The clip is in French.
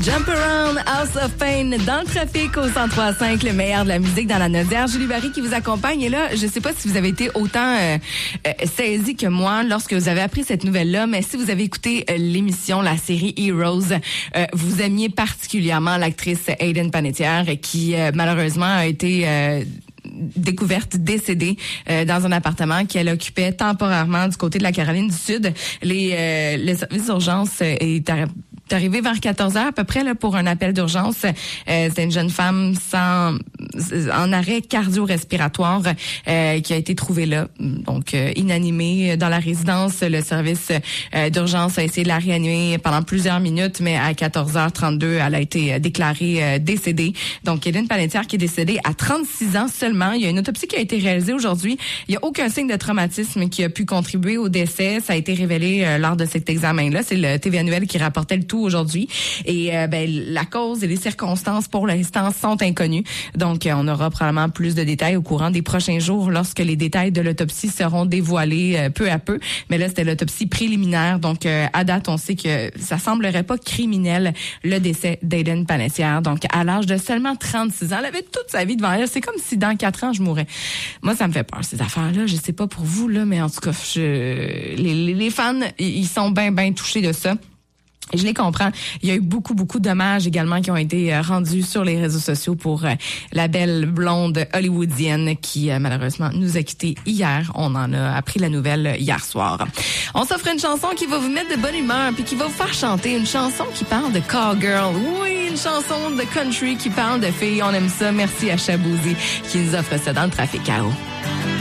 Jump Around, House of Pain, dans le trafic au 103.5, le meilleur de la musique dans la Nodière. Julie Barry qui vous accompagne. Et là, je sais pas si vous avez été autant saisi que moi lorsque vous avez appris cette nouvelle-là, mais si vous avez écouté l'émission, la série Heroes, vous aimiez particulièrement l'actrice Hayden Panettiere qui malheureusement a été découverte décédée dans un appartement qu'elle occupait temporairement du côté de la Caroline du Sud. Le service d'urgence est arrivé vers 14h à peu près là, pour un appel d'urgence. C'était une jeune femme en arrêt cardio-respiratoire qui a été trouvée là, donc inanimée dans la résidence. Le service d'urgence a essayé de la réanimer pendant plusieurs minutes, mais à 14h32, elle a été déclarée décédée. Donc, Hayden Panettiere qui est décédée à 36 ans seulement. Il y a une autopsie qui a été réalisée aujourd'hui. Il n'y a aucun signe de traumatisme qui a pu contribuer au décès. Ça a été révélé lors de cet examen-là. C'est le TV Annuel qui rapportait le tout aujourd'hui. Et la cause et les circonstances pour l'instant sont inconnues. Donc, on aura probablement plus de détails au courant des prochains jours lorsque les détails de l'autopsie seront dévoilés peu à peu. Mais là, c'était l'autopsie préliminaire. Donc, à date, on sait que ça semblerait pas criminel, le décès d'Hayden Panettiere. Donc, à l'âge de seulement 36 ans, elle avait toute sa vie devant elle. C'est comme si dans 4 ans, je mourrais. Moi, ça me fait peur, ces affaires-là. Je sais pas pour vous, là, mais en tout cas, les fans, ils sont bien touchés de ça. Je les comprends. Il y a eu beaucoup d'hommages également qui ont été rendus sur les réseaux sociaux pour la belle blonde hollywoodienne qui malheureusement nous a quittés hier. On en a appris la nouvelle hier soir. On s'offre une chanson qui va vous mettre de bonne humeur puis qui va vous faire chanter une chanson qui parle de cowgirl. Oui, une chanson de country qui parle de filles. On aime ça. Merci à Chabouzi qui nous offre ça dans le trafic. Ciao.